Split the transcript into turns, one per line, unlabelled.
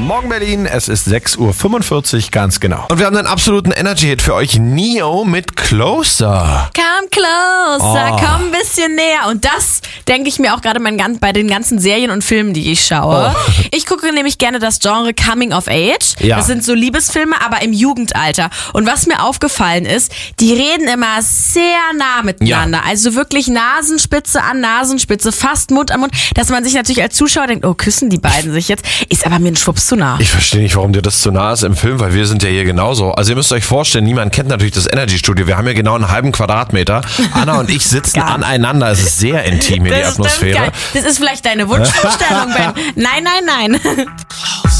Morgen Berlin, es ist 6:45 Uhr, ganz genau. Und wir haben einen absoluten Energy-Hit für euch, Neo mit Closer.
Come closer, komm ein bisschen näher. Und das denke ich mir auch gerade bei den ganzen Serien und Filmen, die ich schaue. Ich gucke nämlich gerne das Genre Coming of Age.
Ja.
Das sind so Liebesfilme, aber im Jugendalter. Und was mir aufgefallen ist, die reden immer sehr nah miteinander.
Ja.
Also wirklich Nasenspitze an Nasenspitze, fast Mund an Mund. Dass man sich natürlich als Zuschauer denkt, oh, küssen die beiden sich jetzt. Ist aber mir ein Schwupps zu nah.
Ich verstehe nicht, warum dir das zu nah ist im Film, weil wir sind ja hier genauso. Also ihr müsst euch vorstellen, niemand kennt natürlich das Energy Studio. Wir haben ja genau einen halben Quadratmeter. Anna und ich sitzen aneinander. Es ist sehr intim hier, die Atmosphäre.
Das ist vielleicht deine Wunschvorstellung, Ben. Nein.